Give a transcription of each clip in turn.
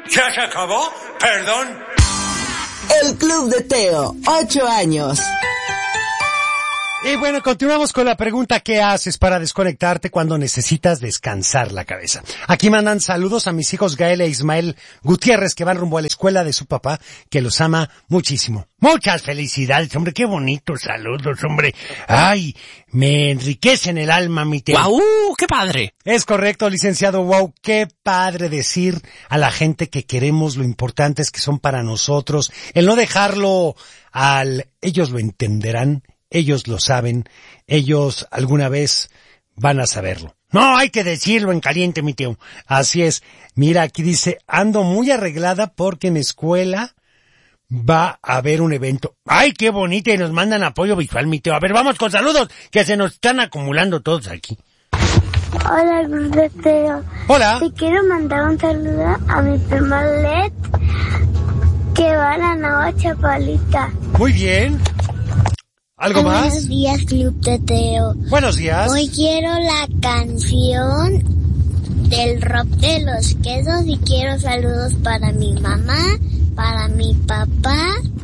¿Ya se acabó? Perdón. El Club de Teo, 8 años. Y bueno, continuamos con la pregunta: ¿qué haces para desconectarte cuando necesitas descansar la cabeza? Aquí mandan saludos a mis hijos Gael e Ismael Gutiérrez, que van rumbo a la escuela de su papá, que los ama muchísimo. Muchas felicidades, hombre, qué bonitos saludos, hombre. Ay, me enriquecen el alma, mi Teo. ¡Guau! ¡Qué padre! Es correcto, licenciado. Wow, qué padre decir a la gente que queremos lo importantes que son para nosotros. El no dejarlo ellos lo entenderán. Ellos lo saben, ellos alguna vez van a saberlo. No, hay que decirlo en caliente, mi Teo. Así es. Mira, aquí dice, ando muy arreglada porque en escuela va a haber un evento. ¡Ay, qué bonita! Y nos mandan apoyo visual, mi Teo. A ver, vamos con saludos, que se nos están acumulando todos aquí. Hola, Club de Teo. Hola. Te quiero mandar un saludo a mi prima Led, que va a la Nueva Chapalita. Muy bien. ¿Algo más? Buenos días, Club de Teo. Buenos días. Hoy quiero la canción del rock de los quesos y quiero saludos para mi mamá, para mi papá,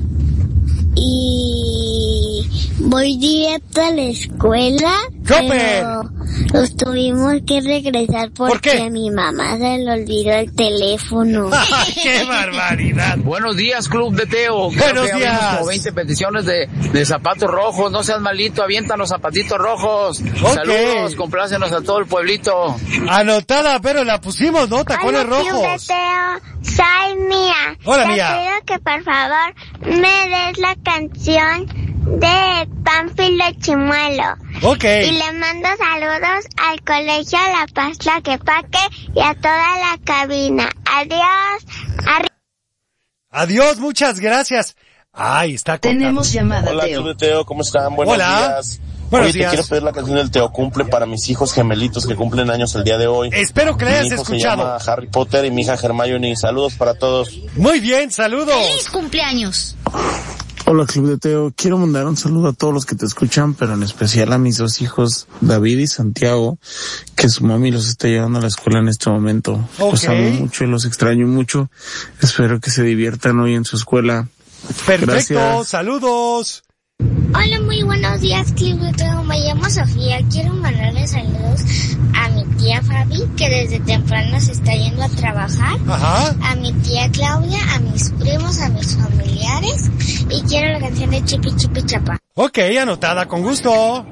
y voy directo a la escuela. Pero los tuvimos que regresar porque a mi mamá se le olvidó el teléfono. ¡Qué barbaridad! Buenos días, Club de Teo. Buenos días. Como 20 peticiones de zapatos rojos. No seas malito, avientan los zapatitos rojos. Okay. Saludos, complácenos a todo el pueblito. Anotada, pero la pusimos, ¿no? Tacones rojos. Club de Teo, soy Mía. Hola, Mía. Te pido que por favor me des la canción de Pánfilo Chimuelo. Ok. Y le mando saludos al Colegio La Paz Tlaquepaque y a toda la cabina. Adiós. Adiós, muchas gracias. Ay, está cortado. Tenemos llamada, Hola, Teo. Club de Teo, ¿cómo están? Buenos días. Buenos Oye, días. te quiero pedir la canción del Teo Cumple para mis hijos gemelitos que cumplen años el día de hoy. Espero que la hayas escuchado. Mi hijo se llama Harry Potter y mi hija Hermione. Saludos para todos. Muy bien, saludos. ¡Feliz cumpleaños! Hola, Club de Teo. Quiero mandar un saludo a todos los que te escuchan, pero en especial a mis dos hijos, David y Santiago, que su mami los está llevando a la escuela en este momento. Okay. Los amo mucho y los extraño mucho. Espero que se diviertan hoy en su escuela. Perfecto, Gracias. Saludos. Hola, muy buenos días, Club de Teo. Me llamo Sofía. Quiero mandarle saludos a mi tía Fabi, que desde temprano se está yendo a trabajar. Ajá. A mi tía Claudia, a mis primos, a mis familiares. Y quiero la canción de Chipi Chipi Chapa. Ok, anotada, con gusto.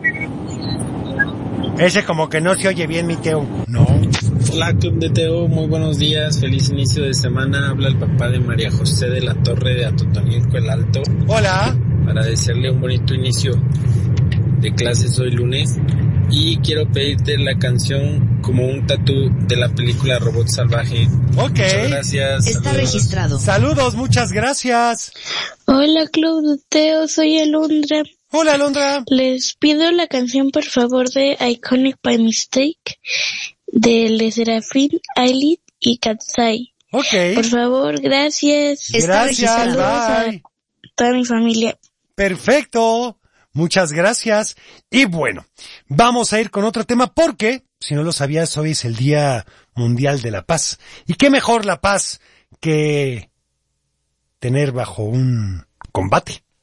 Ese como que no se oye bien, mi Teo. No. Hola, Club de Teo, muy buenos días, feliz inicio de semana. Habla el papá de María José de la Torre de Atotonilco el Alto. Hola. Para desearle un bonito inicio de clases hoy lunes. Y quiero pedirte la canción como un tatú de la película Robot Salvaje. Ok. Muchas gracias. Está Saludos. registrado. Saludos, muchas gracias. Hola, Club de Teo, soy Alondra. Hola, Alondra. Les pido la canción, por favor, de Iconic by Mistake, de Le Serafín, Ailit y Katsai. Ok. Por favor, gracias. Está Gracias, registrado. bye. Toda mi familia. Perfecto. Muchas gracias. Y bueno, vamos a ir con otro tema porque, si no lo sabías, hoy es el Día Mundial de la Paz. Y qué mejor la paz que tener bajo un combate.